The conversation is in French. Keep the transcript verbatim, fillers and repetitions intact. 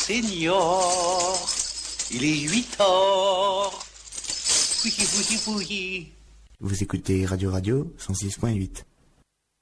senior, il est huit heures. Oui, oui, oui. Vous écoutez Radio Radio cent six point huit.